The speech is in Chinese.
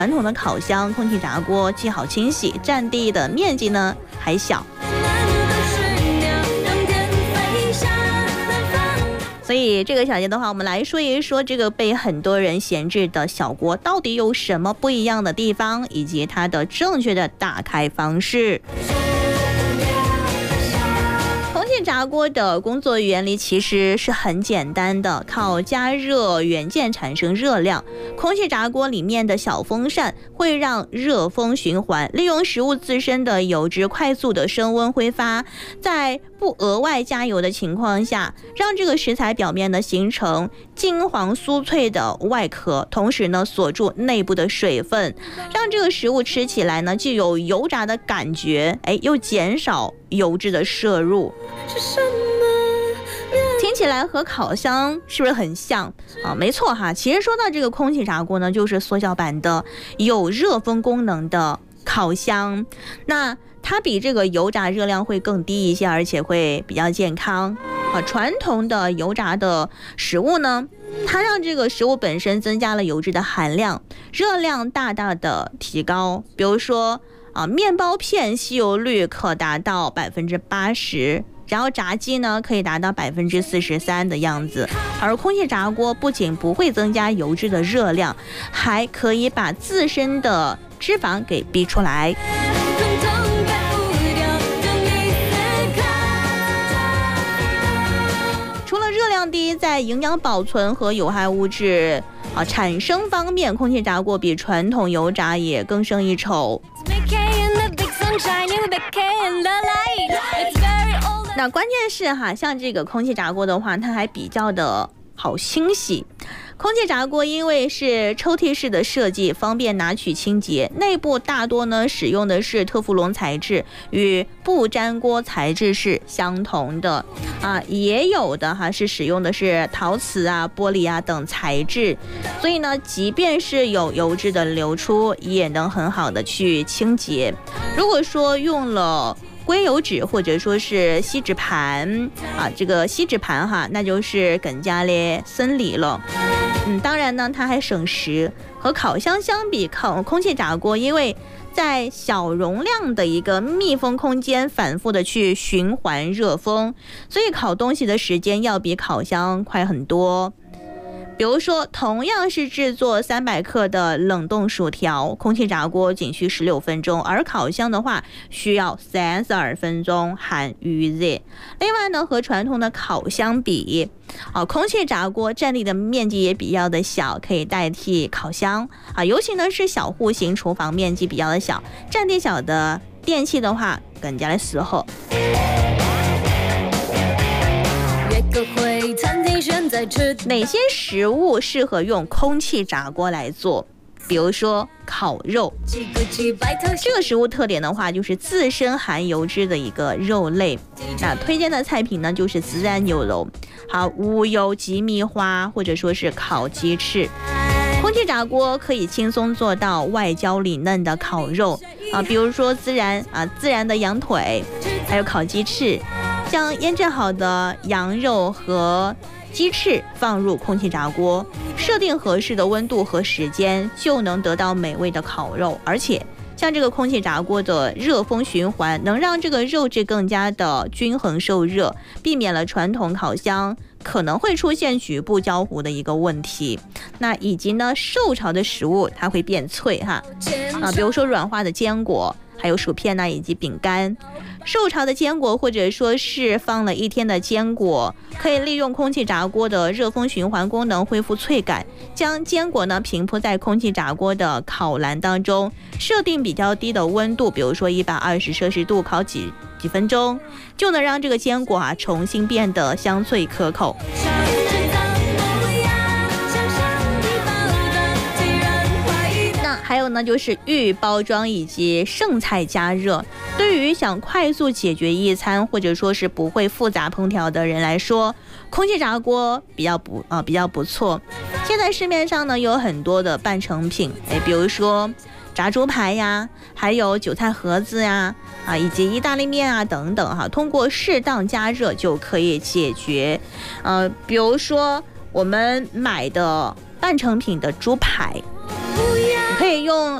传统的烤箱、空气炸锅既好清洗，占地的面积呢还小。所以这个小节的话，我们来说一说这个被很多人闲置的小锅到底有什么不一样的地方，以及它的正确的打开方式。空气炸锅的工作原理其实是很简单的，靠加热元件产生热量。空气炸锅里面的小风扇会让热风循环，利用食物自身的油脂快速的升温挥发，在不额外加油的情况下，让这个食材表面呢形成金黄酥脆的外壳，同时呢锁住内部的水分，让这个食物吃起来呢既有油炸的感觉，又减少油脂的摄入。听起来和烤箱是不是很像啊？没错哈，其实说到这个空气炸锅呢，就是缩小版的有热风功能的烤箱。那它比这个油炸热量会更低一些，而且会比较健康。传统的油炸的食物呢，它让这个食物本身增加了油脂的含量，热量大大的提高。比如说面包片吸油率可达到80%。然后炸鸡呢可以达到43%的样子，而空气炸锅不仅不会增加油脂的热量，还可以把自身的脂肪给逼出来。除了热量低，在营养保存和有害物质产生方面，空气炸锅比传统油炸也更胜一筹。那关键是像这个空气炸锅的话，它还比较的好清洗。空气炸锅因为是抽屉式的设计，方便拿取清洁，内部大多呢使用的是特氟龙材质，与不粘锅材质是相同的也有的是使用的是陶瓷玻璃等材质，所以呢即便是有油脂的流出，也能很好的去清洁。如果说用了硅油纸或者说是锡纸盘这个锡纸盘那就是更加的省力了。当然呢它还省时。和烤箱相比，空气炸锅因为在小容量的一个密封空间反复的去循环热风，所以烤东西的时间要比烤箱快很多。比如说同样是制作300克的冷冻薯条，空气炸锅仅需16分钟，而烤箱的话需要32分钟含预热。另外呢，和传统的烤箱比空气炸锅占地的面积也比较的小，可以代替烤箱尤其呢是小户型厨房面积比较的小，占地小的电器的话更加的适合。哪些食物适合用空气炸锅来做？比如说烤肉，这个食物特点的话就是自身含油脂的一个肉类。那推荐的菜品呢就是孜然牛肉、无油鸡米花或者说是烤鸡翅。空气炸锅可以轻松做到外焦里嫩的烤肉比如说孜然的羊腿，还有烤鸡翅。将腌制好的羊肉和鸡翅放入空气炸锅，设定合适的温度和时间，就能得到美味的烤肉。而且像这个空气炸锅的热风循环，能让这个肉质更加的均衡受热，避免了传统烤箱可能会出现局部焦糊的一个问题。那以及呢，受潮的食物它会变脆比如说软化的坚果，还有薯片以及饼干。受潮的坚果或者说是放了1天的坚果，可以利用空气炸锅的热风循环功能恢复脆感。将坚果呢平铺在空气炸锅的烤篮当中，设定比较低的温度，比如说120摄氏度，烤几分钟，就能让这个坚果重新变得香脆可口。还有呢，就是预包装以及剩菜加热。对于想快速解决一餐或者说是不会复杂烹调的人来说，空气炸锅比较不错。现在市面上呢有很多的半成品，比如说炸猪排呀，还有韭菜盒子呀，以及意大利面等等通过适当加热就可以解决。比如说我们买的半成品的猪排。 可以用